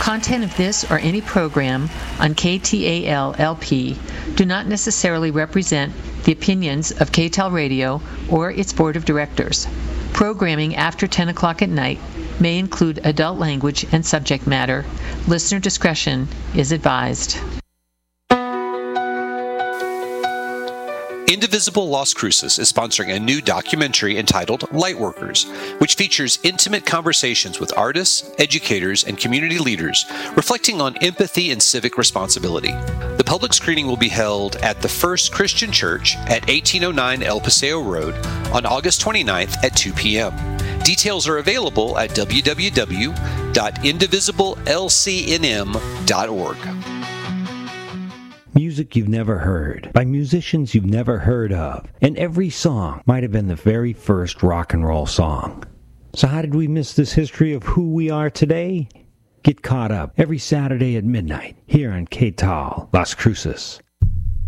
Content of this or any program on KTAL-LP do not necessarily represent the opinions of KTAL Radio or its board of directors. Programming after 10 o'clock at night may include adult language and subject matter. Listener discretion is advised. Indivisible Las Cruces is sponsoring a new documentary entitled Lightworkers, which features intimate conversations with artists, educators, and community leaders reflecting on empathy and civic responsibility. The public screening will be held at the First Christian Church at 1809 El Paseo Road on August 29th at 2 p.m. Details are available at www.indivisiblelcnm.org. Music you've never heard, by musicians you've never heard of, and every song might have been the very first rock and roll song. So how did we miss this history of who we are today? Get caught up every Saturday at midnight here on KTAL Las Cruces.